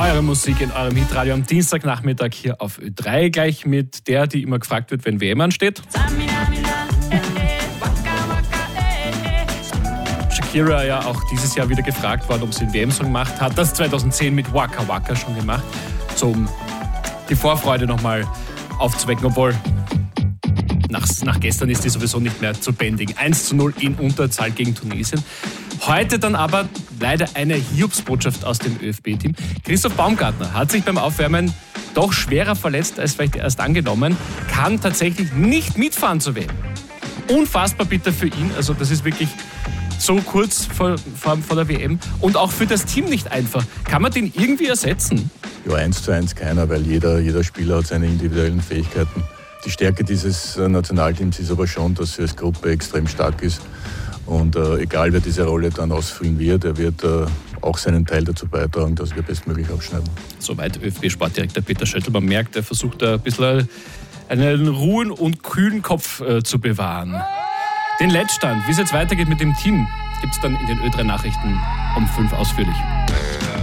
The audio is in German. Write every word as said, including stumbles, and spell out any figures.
Eure Musik in eurem Hitradio am Dienstagnachmittag hier auf Ö drei, gleich mit der, die immer gefragt wird, wenn W M ansteht. Shakira ja auch dieses Jahr wieder gefragt worden, ob sie einen W M-Song gemacht hat. Das zweitausendzehn mit Waka Waka schon gemacht, so um die Vorfreude nochmal aufzuwecken, obwohl nach, nach gestern ist die sowieso nicht mehr zu bändigen. eins zu null in Unterzahl gegen Tunesien. Heute dann aber leider eine Hiobsbotschaft aus dem ÖFB-Team. Christoph Baumgartner hat sich beim Aufwärmen doch schwerer verletzt als vielleicht erst angenommen, kann tatsächlich nicht mitfahren zu W M. Unfassbar bitter für ihn, also das ist wirklich so kurz vor, vor, vor der W M und auch für das Team nicht einfach. Kann man den irgendwie ersetzen? Ja, eins zu eins keiner, weil jeder, jeder Spieler hat seine individuellen Fähigkeiten. Die Stärke dieses Nationalteams ist aber schon, dass sie als Gruppe extrem stark ist. Und äh, egal, wer diese Rolle dann ausfüllen wird, er wird äh, auch seinen Teil dazu beitragen, dass wir bestmöglich abschneiden. Soweit ÖFB-Sportdirektor Peter Schöttl. Man merkt, er versucht da ein bisschen einen ruhigen und kühlen Kopf äh, zu bewahren. Den Letztstand, wie es jetzt weitergeht mit dem Team, gibt es dann in den Ö drei Nachrichten um fünf ausführlich.